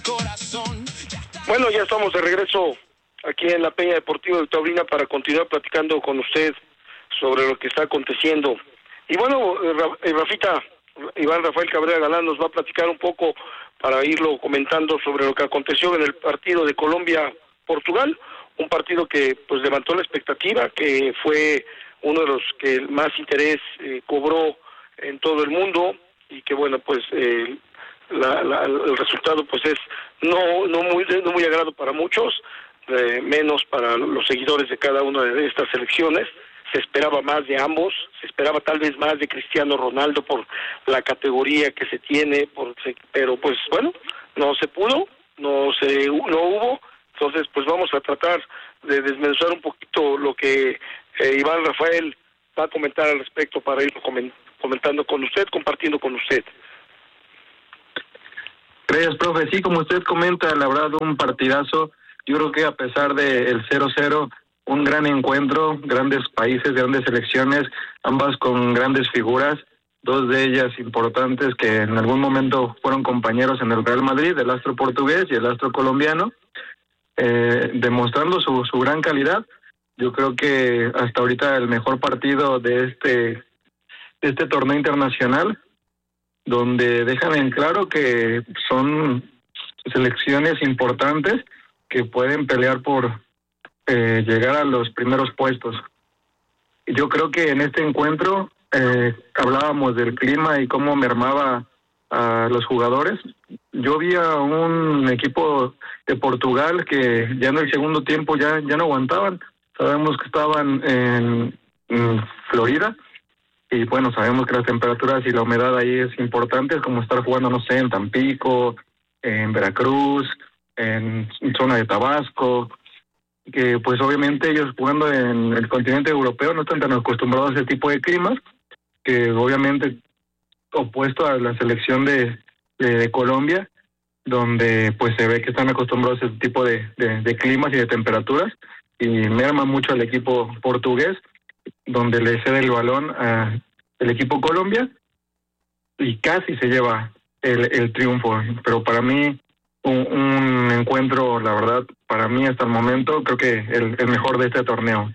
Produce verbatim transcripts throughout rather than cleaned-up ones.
Bueno, ya estamos de regreso aquí en la Peña Deportiva de Taurina para continuar platicando con usted sobre lo que está aconteciendo. Y bueno, Rafita, Iván Rafael Cabrera Galán nos va a platicar un poco para irlo comentando sobre lo que aconteció en el partido de Colombia-Portugal, un partido que pues levantó la expectativa, que fue uno de los que más interés eh, cobró en todo el mundo y que bueno, pues eh, la, la, el resultado pues es no no muy no muy agrado para muchos, eh, menos para los seguidores de cada una de estas selecciones. Se esperaba más de ambos, se esperaba tal vez más de Cristiano Ronaldo por la categoría que se tiene, por, pero pues bueno, no se pudo, no se no hubo. Entonces pues vamos a tratar de desmenuzar un poquito lo que eh, Iván Rafael va a comentar al respecto para ir comentando con usted, compartiendo con usted. Gracias, profe. Sí, como usted comenta, la verdad, un partidazo. Yo creo que a pesar del cero cero, un gran encuentro, grandes países, grandes selecciones, ambas con grandes figuras, dos de ellas importantes que en algún momento fueron compañeros en el Real Madrid, el astro portugués y el astro colombiano, eh, demostrando su, su gran calidad. Yo creo que hasta ahorita el mejor partido de este, de este torneo internacional, donde dejan en claro que son selecciones importantes que pueden pelear por eh, llegar a los primeros puestos. Yo creo que en este encuentro eh, hablábamos del clima y cómo mermaba a los jugadores. Yo vi a un equipo de Portugal que ya en el segundo tiempo ya, ya no aguantaban. Sabemos que estaban en, en Florida. Y bueno, sabemos que las temperaturas y la humedad ahí es importante, es como estar jugando, no sé, en Tampico, en Veracruz, en zona de Tabasco, que pues obviamente ellos jugando en el continente europeo no están tan acostumbrados a ese tipo de climas, que obviamente opuesto a la selección de, de, de Colombia, donde pues se ve que están acostumbrados a ese tipo de, de, de climas y de temperaturas, y merma mucho al equipo portugués, donde le cede el balón al equipo Colombia y casi se lleva el, el triunfo. Pero para mí, un, un encuentro, la verdad, para mí hasta el momento, creo que el, el mejor de este torneo.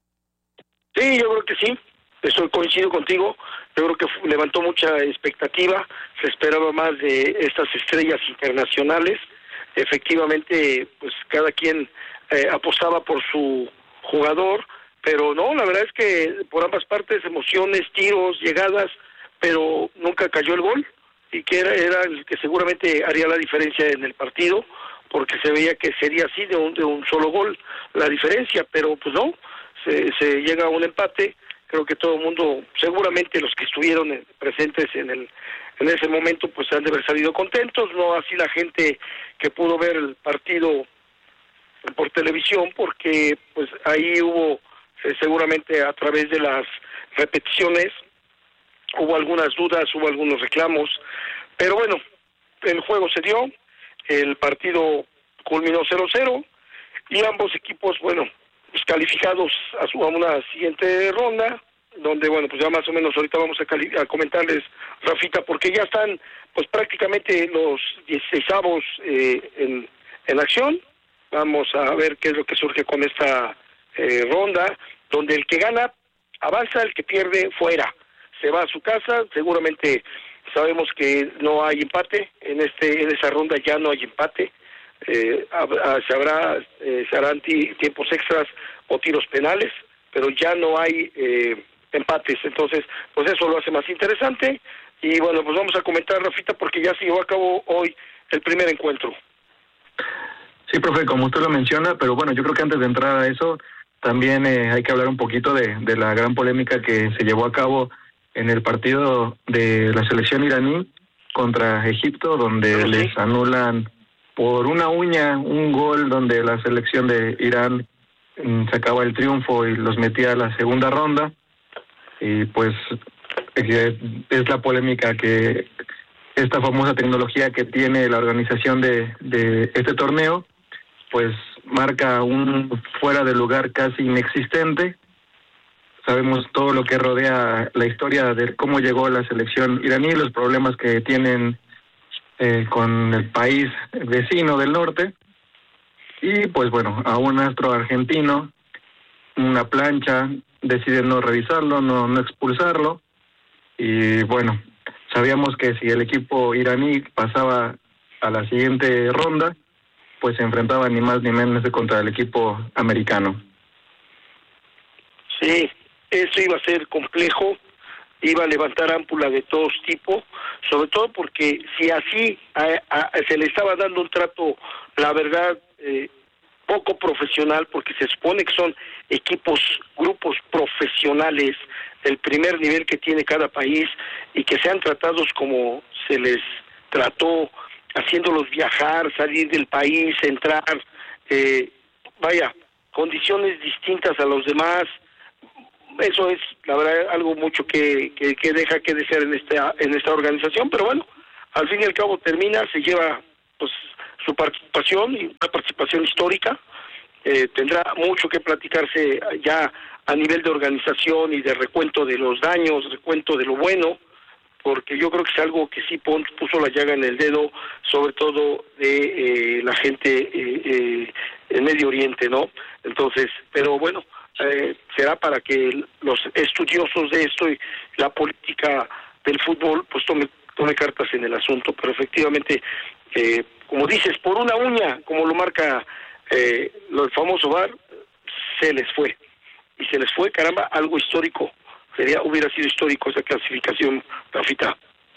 Sí, yo creo que sí, estoy coincido contigo. Yo creo que levantó mucha expectativa, se esperaba más de estas estrellas internacionales. Efectivamente, pues cada quien eh, apostaba por su jugador, pero no, la verdad es que por ambas partes, emociones, tiros, llegadas, pero nunca cayó el gol, y que era, era el que seguramente haría la diferencia en el partido, porque se veía que sería así, de un, de un solo gol la diferencia, pero pues no, se, se llega a un empate. Creo que todo el mundo, seguramente los que estuvieron presentes en el en ese momento, pues han de haber salido contentos, no así la gente que pudo ver el partido por televisión, porque pues ahí hubo Eh, seguramente a través de las repeticiones hubo algunas dudas, hubo algunos reclamos, pero bueno, el juego se dio, el partido culminó cero cero y ambos equipos, bueno, pues calificados a, su, a una siguiente ronda, donde bueno, pues ya más o menos ahorita vamos a, cali- a comentarles, Rafita, porque ya están pues prácticamente los dieciseisavos eh, en, en acción. Vamos a ver qué es lo que surge con esta Eh, ronda, donde el que gana avanza, el que pierde fuera, se va a su casa. Seguramente sabemos que no hay empate en este en esa ronda, ya no hay empate, eh, se habrá eh, se harán t- tiempos extras o tiros penales, pero ya no hay eh, empates. Entonces pues eso lo hace más interesante. Y bueno, pues vamos a comentar, Rafita, porque ya se llevó a cabo hoy el primer encuentro. Sí, profe, como usted lo menciona, pero bueno, yo creo que antes de entrar a eso, también eh, hay que hablar un poquito de, de la gran polémica que se llevó a cabo en el partido de la selección iraní contra Egipto, donde ¿Sí? les anulan por una uña un gol donde la selección de Irán mm, sacaba el triunfo y los metía a la segunda ronda. Y pues eh, es la polémica que esta famosa tecnología que tiene la organización de, de este torneo, pues marca un fuera de lugar casi inexistente. Sabemos todo lo que rodea la historia de cómo llegó la selección iraní, los problemas que tienen eh, con el país vecino del norte. Y pues bueno, a un astro argentino, una plancha, deciden no revisarlo, no, no expulsarlo. Y bueno, sabíamos que si el equipo iraní pasaba a la siguiente ronda, pues se enfrentaba ni más ni menos contra el equipo americano. Sí, eso iba a ser complejo, iba a levantar ámpula de todos tipos, sobre todo porque si así a, a, se le estaba dando un trato, la verdad, eh, poco profesional, porque se supone que son equipos, grupos profesionales del primer nivel que tiene cada país y que sean tratados como se les trató, haciéndolos viajar, salir del país, entrar, eh, vaya, condiciones distintas a los demás. Eso es, la verdad, algo mucho que, que, que deja que desear en esta, en esta organización, pero bueno, al fin y al cabo termina, se lleva pues su participación, y una participación histórica. Eh, tendrá mucho que platicarse ya a nivel de organización y de recuento de los daños, recuento de lo bueno, porque yo creo que es algo que sí puso la llaga en el dedo, sobre todo de eh, la gente eh, eh, en Medio Oriente, ¿no? Entonces, pero bueno, eh, será para que los estudiosos de esto y la política del fútbol pues tome, tome cartas en el asunto, pero efectivamente, eh, como dices, por una uña, como lo marca eh, el famoso V A R, se les fue, y se les fue, caramba, algo histórico. Sería, hubiera sido histórico esa clasificación, Rafita.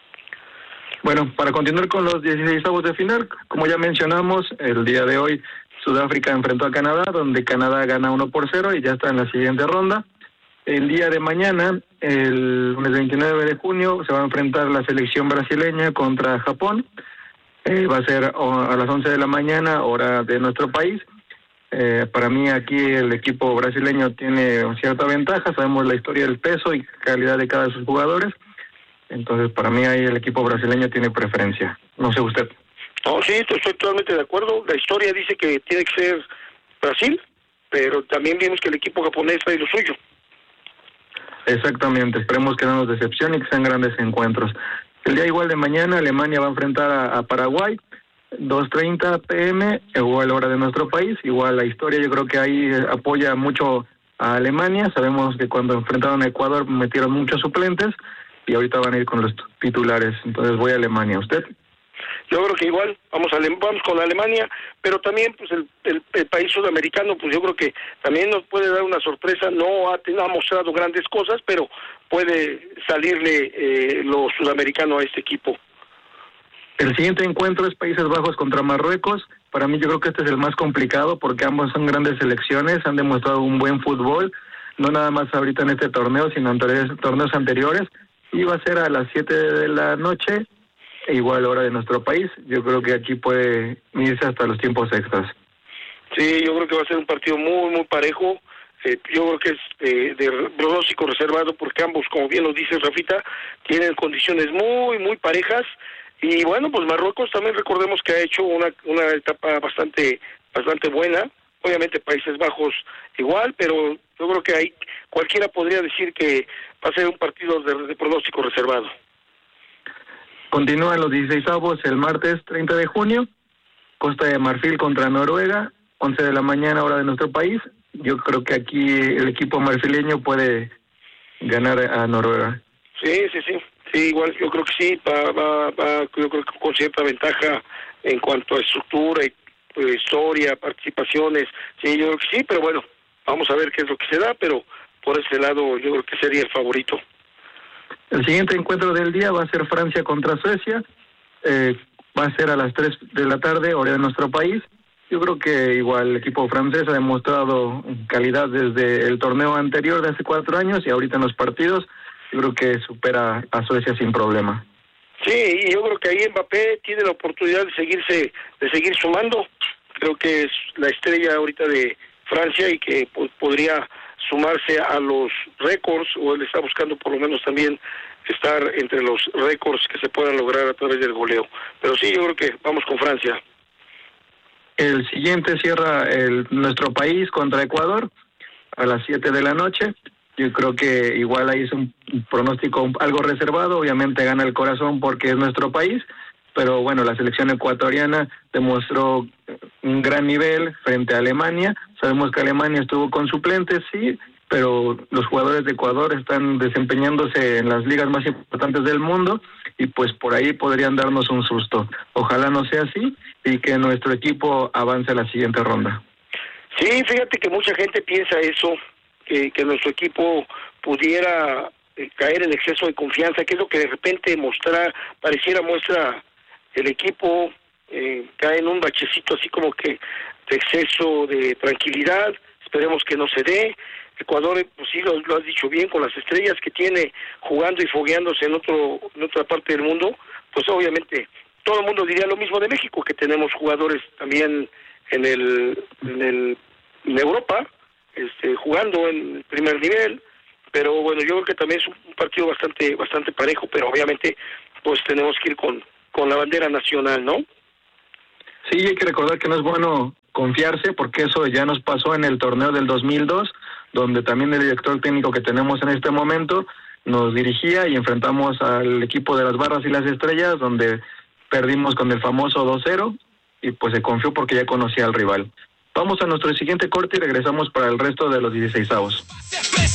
Bueno, para continuar con los dieciseisavos de final, como ya mencionamos, el día de hoy Sudáfrica enfrentó a Canadá, donde Canadá gana uno por cero y ya está en la siguiente ronda. El día de mañana, el lunes veintinueve de junio, se va a enfrentar la selección brasileña contra Japón. Eh, va a ser a las once de la mañana, hora de nuestro país. Eh, para mí aquí el equipo brasileño tiene cierta ventaja, sabemos la historia del peso y calidad de cada de sus jugadores, entonces para mí ahí el equipo brasileño tiene preferencia. No sé usted. No, sí, estoy totalmente de acuerdo. La historia dice que tiene que ser Brasil, pero también vimos que el equipo japonés trae lo suyo. Exactamente, esperemos que no nos decepcione y que sean grandes encuentros. El día igual de mañana Alemania va a enfrentar a, a Paraguay, dos treinta pe eme, igual hora de nuestro país. Igual la historia yo creo que ahí apoya mucho a Alemania. Sabemos que cuando enfrentaron a Ecuador metieron muchos suplentes y ahorita van a ir con los titulares. Entonces voy a Alemania. ¿Usted? Yo creo que igual vamos a vamos con Alemania, pero también pues el, el, el país sudamericano, pues yo creo que también nos puede dar una sorpresa. No ha, no ha mostrado grandes cosas, pero puede salirle eh, lo sudamericano a este equipo. El siguiente encuentro es Países Bajos contra Marruecos. Para mí yo creo que este es el más complicado porque ambos son grandes selecciones, han demostrado un buen fútbol, no nada más ahorita en este torneo, sino en torneos anteriores. Y va a ser a las siete de la noche, igual hora de nuestro país. Yo creo que aquí puede irse hasta los tiempos extras. Sí, yo creo que va a ser un partido muy, muy parejo. Eh, yo creo que es eh, de pronóstico reservado porque ambos, como bien lo dice Rafita, tienen condiciones muy, muy parejas. Y bueno, pues Marruecos también recordemos que ha hecho una una etapa bastante bastante buena. Obviamente Países Bajos igual, pero yo creo que ahí cualquiera podría decir que va a ser un partido de, de pronóstico reservado. Continúan los dieciseisavos el martes treinta de junio, Costa de Marfil contra Noruega, once de la mañana hora de nuestro país. Yo creo que aquí el equipo marfileño puede ganar a Noruega. Sí, sí, sí. Sí, igual yo creo que sí, va, va, va, yo creo que con cierta ventaja en cuanto a estructura, y, pues, historia, participaciones, sí, yo creo que sí, pero bueno, vamos a ver qué es lo que se da, pero por ese lado yo creo que sería el favorito. El siguiente encuentro del día va a ser Francia contra Suecia, eh, va a ser a las tres de la tarde, hora de nuestro país. Yo creo que igual el equipo francés ha demostrado calidad desde el torneo anterior de hace cuatro años y ahorita en los partidos. Yo creo que supera a Suecia sin problema. Sí, y yo creo que ahí Mbappé tiene la oportunidad de seguirse, de seguir sumando. Creo que es la estrella ahorita de Francia y que pues, podría sumarse a los récords, o él está buscando por lo menos también estar entre los récords que se puedan lograr a través del goleo. Pero sí, yo creo que vamos con Francia. El siguiente cierra el, nuestro país contra Ecuador a las siete de la noche. Yo creo que igual ahí es un pronóstico algo reservado, obviamente gana el corazón porque es nuestro país, pero bueno, la selección ecuatoriana demostró un gran nivel frente a Alemania. Sabemos que Alemania estuvo con suplentes, sí, pero los jugadores de Ecuador están desempeñándose en las ligas más importantes del mundo y pues por ahí podrían darnos un susto. Ojalá no sea así y que nuestro equipo avance a la siguiente ronda. Sí, fíjate que mucha gente piensa eso, que, que nuestro equipo pudiera eh, caer en exceso de confianza, que es lo que de repente mostrar, pareciera muestra el equipo, eh, cae en un bachecito así como que de exceso de tranquilidad. Esperemos que no se dé. Ecuador, pues sí, lo, lo has dicho bien, con las estrellas que tiene jugando y fogueándose en otro en otra parte del mundo, pues obviamente todo el mundo diría lo mismo de México, que tenemos jugadores también en el en el en Europa, este, jugando en el primer nivel, pero bueno, yo creo que también es un partido bastante bastante parejo, pero obviamente pues tenemos que ir con con la bandera nacional, ¿no? Sí, hay que recordar que no es bueno confiarse, porque eso ya nos pasó en el torneo del dos mil dos, donde también el director técnico que tenemos en este momento nos dirigía y enfrentamos al equipo de las Barras y las Estrellas, donde perdimos con el famoso dos cero y pues se confió porque ya conocía al rival. Vamos a nuestro siguiente corte y regresamos para el resto de los dieciseisavos.